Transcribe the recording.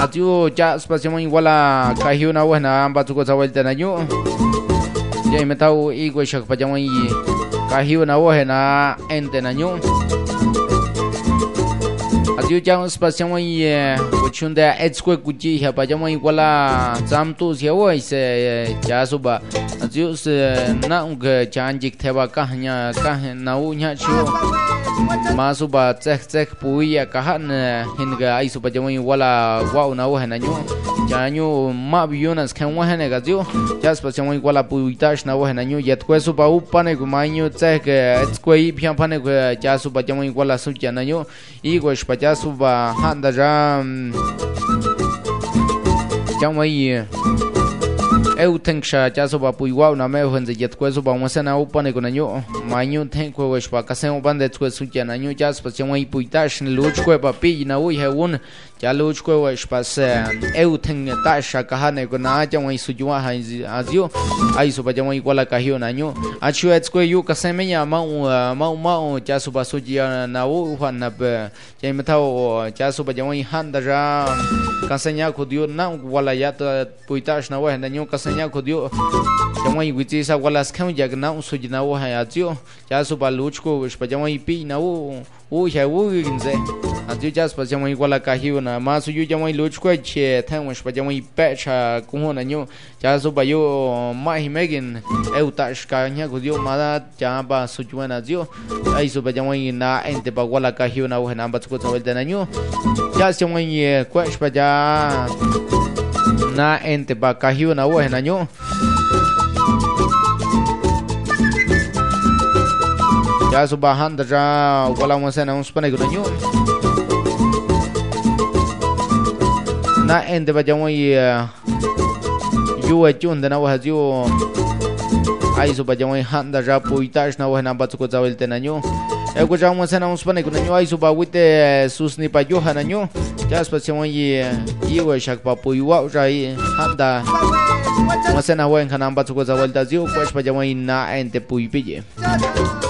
Atiu ya espacio igual a Kahiu na buena amba tu cosa vuelta na nyu. Ya me tau igual shak pa jamon yi Kahiu na buena ente na nyu. Atiu ya espacio yi uchunda etskwe kuji ya pa jamon igual a zamtu sia wo ise ya suba. Atiu se na ung chanjik theba kahnya na u nya chu. Masuba cek puya kahan hinga ai suba jamoi wala wau na wahna nyu janyu ma bionas kan wahna gaziu jas pa jamoi wala puitash na wahna nyu yet kwe suba upane ku mainyu cek etskwe pian pane ku jas suba jamoi wala suja na nyu I go shpa jas suba handa jam jamoi eu tenksha jas suba puiwau na me hunze yet kwe suba wasana upane ku na nyu mainyu ten kwe shpa kasen bande kwe suja na nyu jas pa jamoi puitash luch kwe papi na ui heun ya luch kwe shpa se eu ten tasha kahane ku na jamoi sujwa azio ai suba jamoi wala kahio na nyu achu etskwe yu kasen me ya mau jas suba suja na u hana be jaimtao jas suba jamoi handa ja kasenya khudio na wala ya puitash na wa na nyu kasenya khudio jamoi wichi sa wala skam jagna sujna wa ha azio jas suba luch ko shpa jamoi pi na u ya u ginze azio jas pa jamoi wala kahio na ma su yu jamoi luch ko che thang shpa jamoi pecha ku na nyu jas suba yo ma hi megin eu tash ka nya khudio ma ja ba sujwa na azio ai suba jamoi na ente ba wala kahio na wa na ba ko tawel na nyu jas jamoi ko shpa ja na ente ba kahio na wa na nyu ya subahan da wala masana uspane gunanyo na ende ba jamoi yu achun da na wa hajo ai suba jamoi handa ja puitash na wa na ba ko zawel tenanyo ego ja masana uspane gunanyo ai suba wite susni pa yo hananyo ya spasiamoi yu shak pa puiwa rai handa masana wa kanamba ko zawel da zio ko pa jamoi na ente puipije